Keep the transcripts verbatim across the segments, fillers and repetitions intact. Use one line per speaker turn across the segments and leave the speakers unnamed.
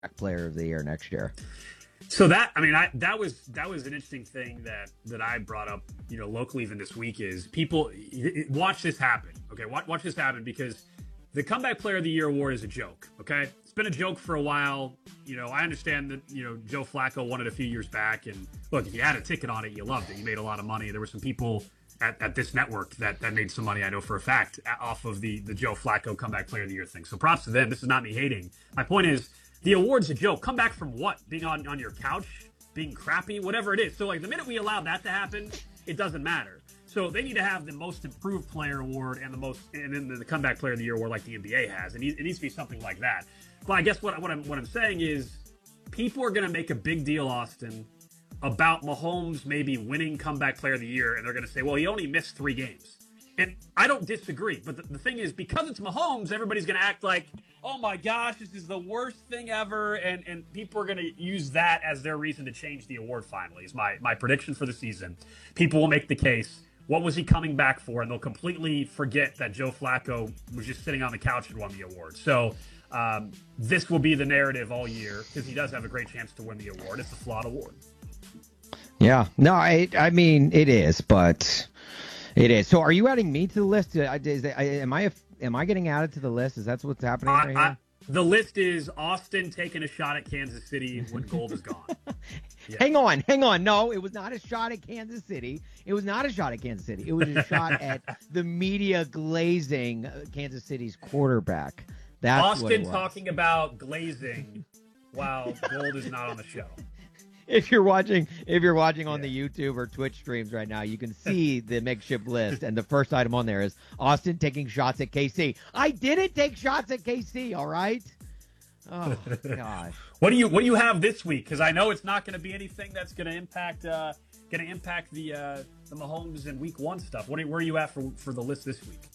player of the year next year.
So that, I mean, I, that was that was an interesting thing that that I brought up, you know, locally even this week is people watch this happen. Okay, watch, watch this happen because the Comeback Player of the Year award is a joke. Okay, it's been a joke for a while. You know, I understand that, you know, Joe Flacco won it a few years back, and look, if you had a ticket on it, you loved it. You made a lot of money. There were some people at, at this network that that made some money, I know for a fact, off of the the Joe Flacco Comeback Player of the Year thing. So props to them. This is not me hating. My point is, the award's a joke. Come back from what? Being on, on your couch? Being crappy? Whatever it is. So, like, the minute we allow that to happen, it doesn't matter. So they need to have the most improved player award and the most, and then the comeback player of the year award like the N B A has. And it needs to be something like that. But I guess what, what I'm what I'm saying is people are going to make a big deal, Austin, about Mahomes maybe winning comeback player of the year. And they're going to say, well, he only missed three games. And I don't disagree. But the, the thing is, because it's Mahomes, everybody's going to act like, oh my gosh, this is the worst thing ever, and, and people are going to use that as their reason to change the award finally, is my, my prediction for the season. People will make the case, what was he coming back for? And they'll completely forget that Joe Flacco was just sitting on the couch and won the award. So um, this will be the narrative all year, because he does have a great chance to win the award. It's a flawed award.
Yeah, no, I, I mean, it is, but it is. So are you adding me to the list? Is, am I a Am I getting added to the list? Is that what's happening right
I,
here?
I, the list is Austin taking a shot at Kansas City when gold is gone.
Yeah. Hang on, hang on. No, it was not a shot at Kansas City. It was not a shot at Kansas City. It was a shot at the media glazing Kansas City's quarterback. That's
Austin
what it was.
Talking about glazing while gold is not on the show.
If you're watching, if you're watching on yeah. the YouTube or Twitch streams right now, you can see the makeshift list, and the first item on there is Austin taking shots at K C. I didn't take shots at K C, all right? Oh gosh.
What do you What do you have this week? Because I know it's not going to be anything that's going to impact uh, going to impact the uh, the Mahomes and Week One stuff. What are, where are you at for for the list this week?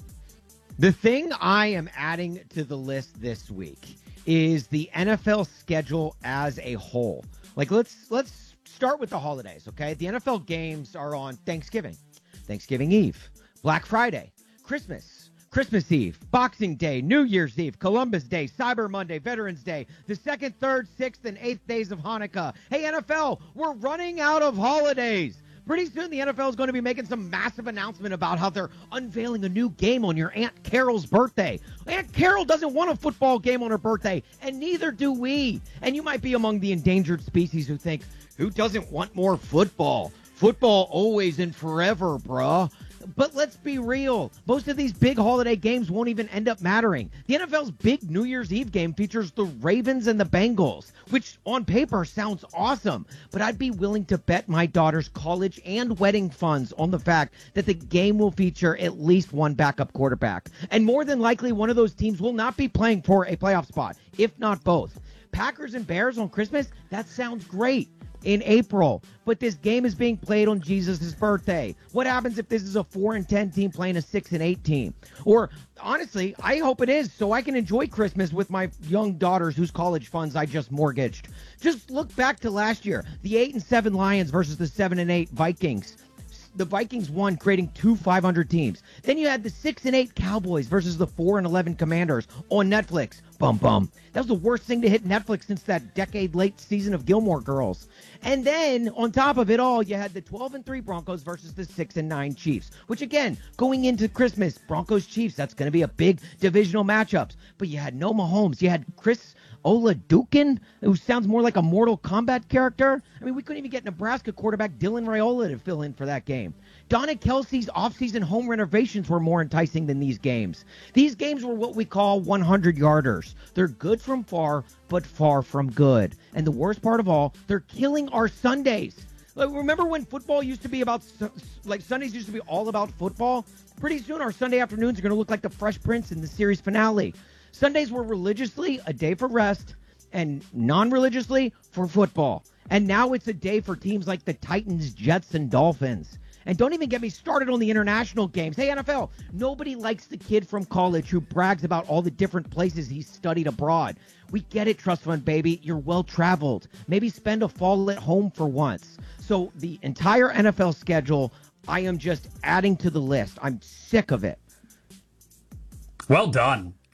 The thing I am adding to the list this week is the N F L schedule as a whole. Like, let's let's start with the holidays, okay? The N F L games are on Thanksgiving, Thanksgiving Eve, Black Friday, Christmas, Christmas Eve, Boxing Day, New Year's Eve, Columbus Day, Cyber Monday, Veterans Day, the second, third, sixth, and eighth days of Hanukkah. Hey, N F L, we're running out of holidays. Pretty soon, the N F L is going to be making some massive announcement about how they're unveiling a new game on your Aunt Carol's birthday. Aunt Carol doesn't want a football game on her birthday, and neither do we. And you might be among the endangered species who think, who doesn't want more football? Football always and forever, bruh. But let's be real. Most of these big holiday games won't even end up mattering. The N F L's big New Year's Eve game features the Ravens and the Bengals, which on paper sounds awesome. But I'd be willing to bet my daughter's college and wedding funds on the fact that the game will feature at least one backup quarterback. And more than likely, one of those teams will not be playing for a playoff spot, if not both. Packers and Bears on Christmas? That sounds great. In April, but this game is being played on Jesus' birthday. What happens if this is a four and ten team playing a six and eight team? Or honestly, I hope it is, so I can enjoy Christmas with my young daughters whose college funds I just mortgaged. Just look back to last year, the eight and seven Lions versus the seven and eight Vikings. The Vikings won, creating two five hundred teams. Then you had the six and eight Cowboys versus the four and eleven Commanders on Netflix. Bum bum. That was the worst thing to hit Netflix since that decade-late season of Gilmore Girls. And then, on top of it all, you had the twelve and three Broncos versus the six and nine Chiefs. Which, again, going into Christmas, Broncos-Chiefs, that's going to be a big divisional matchups. But you had no Mahomes. You had Chris Oladukin, who sounds more like a Mortal Kombat character. I mean, we couldn't even get Nebraska quarterback Dylan Raiola to fill in for that game. Donna Kelsey's offseason home renovations were more enticing than these games. These games were what we call hundred-yarders. They're good from far, but far from good. And the worst part of all, they're killing our Sundays. Like, remember when football used to be about, like Sundays used to be all about football? Pretty soon our Sunday afternoons are going to look like the Fresh Prince in the series finale. Sundays were religiously a day for rest and non-religiously for football. And now it's a day for teams like the Titans, Jets, and Dolphins. And don't even get me started on the international games. Hey, N F L, nobody likes the kid from college who brags about all the different places he's studied abroad. We get it, Trust Fund baby. You're well-traveled. Maybe spend a fall at home for once. So the entire N F L schedule, I am just adding to the list. I'm sick of it.
Well done.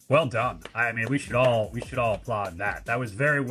Well done. I mean, we should all we should all applaud that. That was very